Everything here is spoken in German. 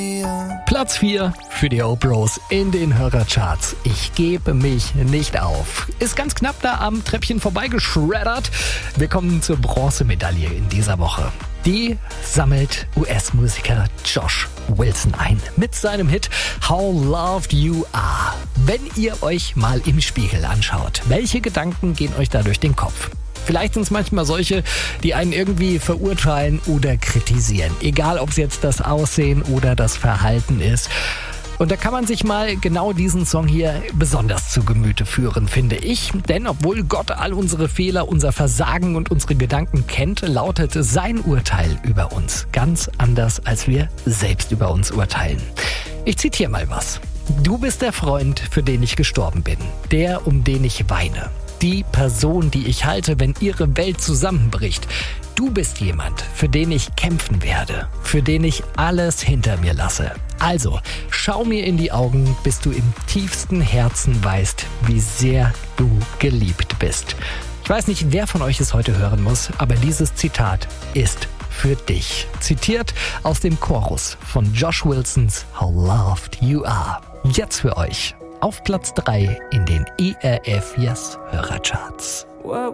Platz 4 für die Oprahs in den Hörercharts. Ich gebe mich nicht auf. Ist ganz knapp da am Treppchen vorbeigeschreddert. Wir kommen zur Bronzemedaille in dieser Woche. Die sammelt US-Musiker Josh Wilson ein mit seinem Hit How Loved You Are. Wenn ihr euch mal im Spiegel anschaut, welche Gedanken gehen euch da durch den Kopf? Vielleicht sind es manchmal solche, die einen irgendwie verurteilen oder kritisieren. Egal, ob es jetzt das Aussehen oder das Verhalten ist. Und da kann man sich mal genau diesen Song hier besonders zu Gemüte führen, finde ich. Denn obwohl Gott all unsere Fehler, unser Versagen und unsere Gedanken kennt, lautet sein Urteil über uns ganz anders, als wir selbst über uns urteilen. Ich zitiere mal was. Du bist der Freund, für den ich gestorben bin. Der, um den ich weine. Die Person, die ich halte, wenn ihre Welt zusammenbricht. Du bist jemand, für den ich kämpfen werde, für den ich alles hinter mir lasse. Also, schau mir in die Augen, bis du im tiefsten Herzen weißt, wie sehr du geliebt bist. Ich weiß nicht, wer von euch es heute hören muss, aber dieses Zitat ist für dich. Zitiert aus dem Chorus von Josh Wilsons How Loved You Are. Jetzt für euch. Auf Platz 3 in den ERF Yes Hörercharts.